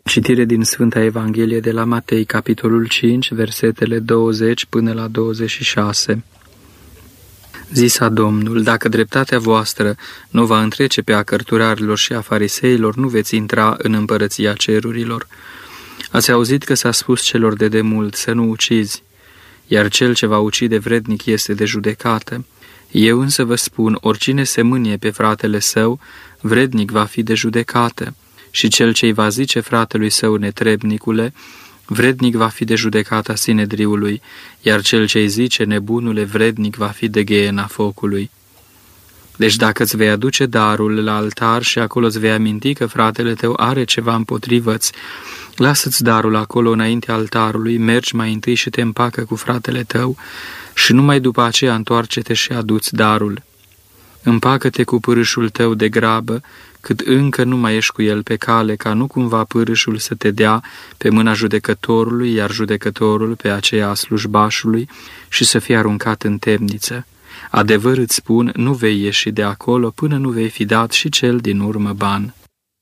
Citire din Sfânta Evanghelie de la Matei, capitolul 5, versetele 20 până la 26. Zisa Domnul: dacă dreptatea voastră nu va întrece pe a cărturarilor și a fariseilor, nu veți intra în împărăția cerurilor. Ați auzit că s-a spus celor de demult să nu ucizi, iar cel ce va ucide vrednic este de judecată. Eu însă vă spun, oricine se mânie pe fratele său, vrednic va fi de judecată. Și cel ce-i va zice fratelui său, netrebnicule, vrednic va fi de judecata Sinedriului, iar cel ce-i zice, nebunule, vrednic va fi de gheena focului. Deci dacă îți vei aduce darul la altar și acolo îți vei aminti că fratele tău are ceva împotrivă-ți, lasă-ți darul acolo înaintea altarului, mergi mai întâi și te împacă cu fratele tău și numai după aceea întoarce-te și adu-ți darul. Împacă-te cu pârâșul tău de grabă, cât încă nu mai ești cu el pe cale, ca nu cumva pârâșul să te dea pe mâna judecătorului, iar judecătorul pe aceea a slujbașului și să fie aruncat în temniță. Adevăr îți spun, nu vei ieși de acolo până nu vei fi dat și cel din urmă ban.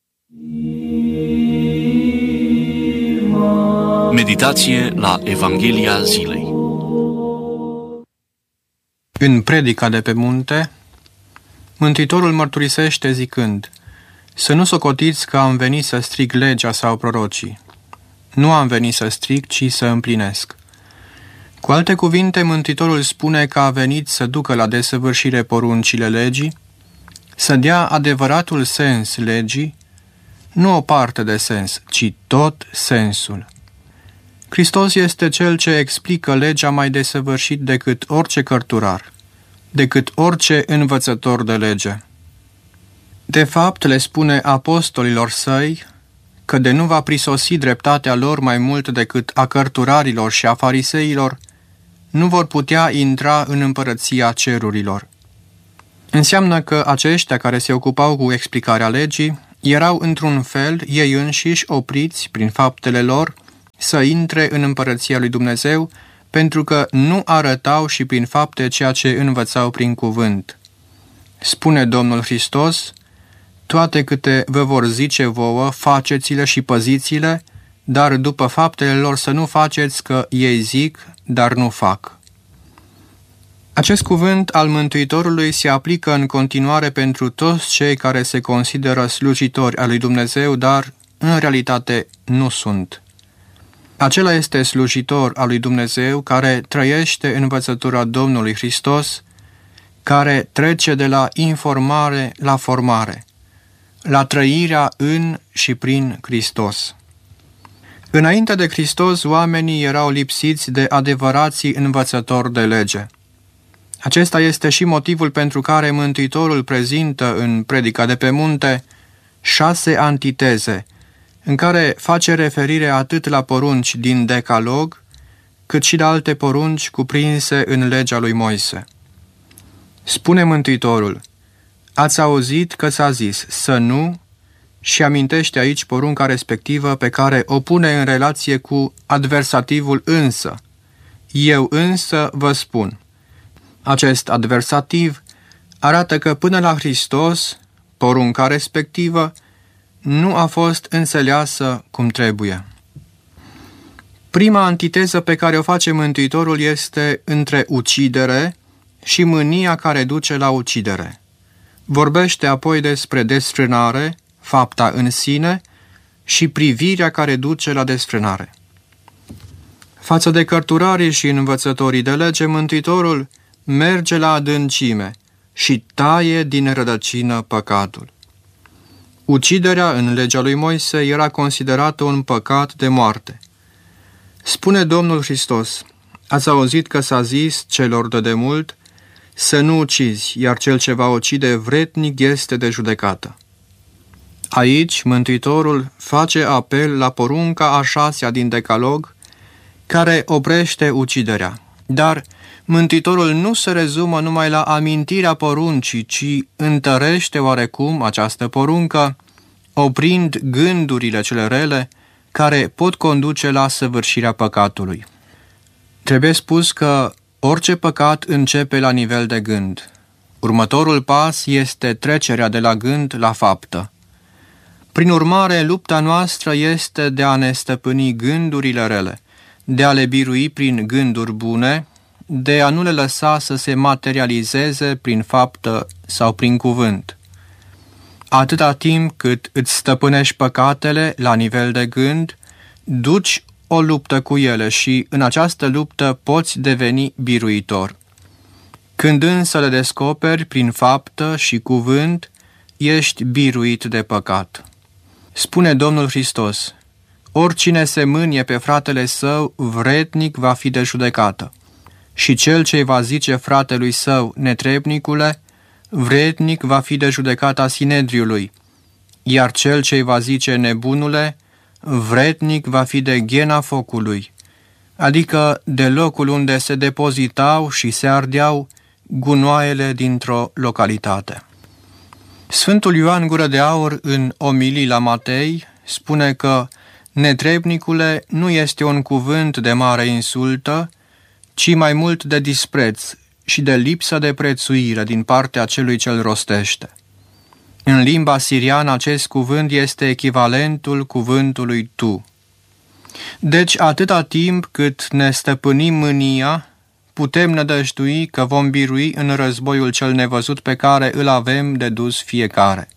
Meditație la Evanghelia zilei. În predica de pe munte, Mântuitorul mărturisește zicând: să nu socotiți că am venit să strig legea sau prorocii. Nu am venit să strig, ci să împlinesc. Cu alte cuvinte, Mântuitorul spune că a venit să ducă la desăvârșire poruncile legii, să dea adevăratul sens legii, nu o parte de sens, ci tot sensul. Hristos este Cel ce explică legea mai desăvârșit decât orice cărturar, decât orice învățător de lege. De fapt, le spune apostolilor săi că de nu va prisosi dreptatea lor mai mult decât a cărturarilor și a fariseilor, nu vor putea intra în împărăția cerurilor. Înseamnă că aceștia care se ocupau cu explicarea legii erau într-un fel ei înșiși opriți prin faptele lor să intre în împărăția lui Dumnezeu, pentru că nu arătau și prin fapte ceea ce învățau prin cuvânt. Spune Domnul Hristos: toate câte vă vor zice vouă, faceți-le și păziți-le, dar după faptele lor să nu faceți, că ei zic, dar nu fac. Acest cuvânt al Mântuitorului se aplică în continuare pentru toți cei care se consideră slujitori al lui Dumnezeu, dar în realitate nu sunt. Acela este slujitor al lui Dumnezeu care trăiește învățătura Domnului Hristos, care trece de la informare la formare, la trăirea în și prin Hristos. Înainte de Hristos, oamenii erau lipsiți de adevărații învățători de lege. Acesta este și motivul pentru care Mântuitorul prezintă în predica de pe munte 6 antiteze, în care face referire atât la porunci din Decalog, cât și la alte porunci cuprinse în legea lui Moise. Spune Mântuitorul: ați auzit că s-a zis să nu, și amintește aici porunca respectivă pe care o pune în relație cu adversativul însă. Eu însă vă spun. Acest adversativ arată că până la Hristos, porunca respectivă nu a fost înțeleasă cum trebuie. Prima antiteză pe care o face Mântuitorul este între ucidere și mânia care duce la ucidere. Vorbește apoi despre desfrânare, fapta în sine, și privirea care duce la desfrânare. Față de cărturarii și învățătorii de lege, Mântuitorul merge la adâncime și taie din rădăcină păcatul. Uciderea în legea lui Moise era considerată un păcat de moarte. Spune Domnul Hristos: ați auzit că s-a zis celor de demult să nu ucizi, iar cel ce va ucide vrednic este de judecată. Aici, Mântuitorul face apel la porunca a 6-a din Decalog, care oprește uciderea. Dar Mântuitorul nu se rezumă numai la amintirea poruncii, ci întărește oarecum această poruncă, oprind gândurile cele rele care pot conduce la săvârșirea păcatului. Trebuie spus că orice păcat începe la nivel de gând. Următorul pas este trecerea de la gând la faptă. Prin urmare, lupta noastră este de a ne stăpâni gândurile rele, de a le birui prin gânduri bune, de a nu le lăsa să se materializeze prin faptă sau prin cuvânt. Atâta timp cât îți stăpânești păcatele la nivel de gând, duci o luptă cu ele și în această luptă poți deveni biruitor. Când însă le descoperi prin faptă și cuvânt, ești biruit de păcat. Spune Domnul Hristos: oricine se mânie pe fratele său, vrednic va fi de judecată. Și cel ce va zice fratelui său, netrebnicule, vrednic va fi de judecata Sinedriului, iar cel ce va zice nebunule, vrednic va fi de ghena focului, adică de locul unde se depozitau și se ardeau gunoaiele dintr-o localitate. Sfântul Ioan Gură de Aur, în omilii la Matei, spune că netrebnicule nu este un cuvânt de mare insultă, ci mai mult de dispreț și de lipsă de prețuire din partea celui ce-l rostește. În limba siriană acest cuvânt este echivalentul cuvântului tu. Deci, atâta timp cât ne stăpânim mânia, putem nădăjdui că vom birui în războiul cel nevăzut pe care îl avem de dus fiecare.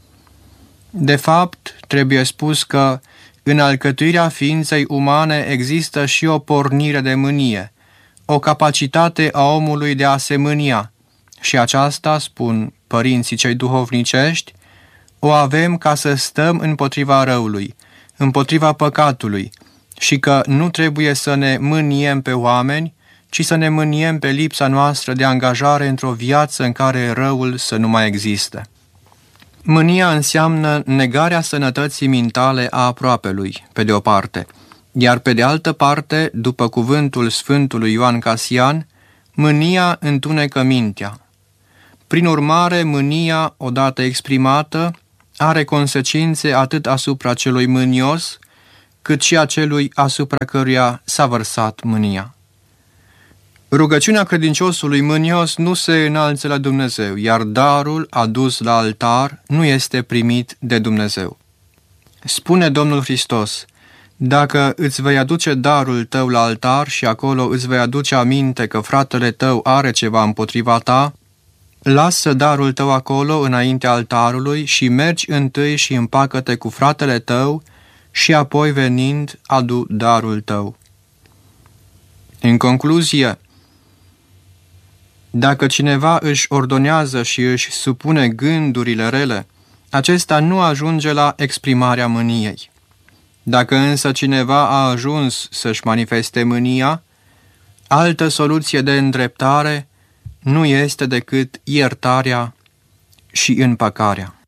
De fapt, trebuie spus că în alcătuirea ființei umane există și o pornire de mânie, o capacitate a omului de a se mânia, și aceasta, spun părinții cei duhovnicești, o avem ca să stăm împotriva răului, împotriva păcatului, și că nu trebuie să ne mâniem pe oameni, ci să ne mâniem pe lipsa noastră de angajare într-o viață în care răul să nu mai existe. Mânia înseamnă negarea sănătății mintale a aproapelui, pe de o parte, iar pe de altă parte, după cuvântul Sfântului Ioan Casian, mânia întunecă mintea. Prin urmare, mânia, odată exprimată, are consecințe atât asupra celui mânios, cât și a celui asupra căruia s-a vărsat mânia. Rugăciunea credinciosului mânios nu se înalță la Dumnezeu, iar darul adus la altar nu este primit de Dumnezeu. Spune Domnul Hristos: dacă îți vei aduce darul tău la altar și acolo îți vei aduce aminte că fratele tău are ceva împotriva ta, lasă darul tău acolo înaintea altarului și mergi întâi și împacă-te cu fratele tău și apoi venind adu darul tău. În concluzie, dacă cineva își ordonează și își supune gândurile rele, acesta nu ajunge la exprimarea mâniei. Dacă însă cineva a ajuns să-și manifeste mânia, altă soluție de îndreptare nu este decât iertarea și împăcarea.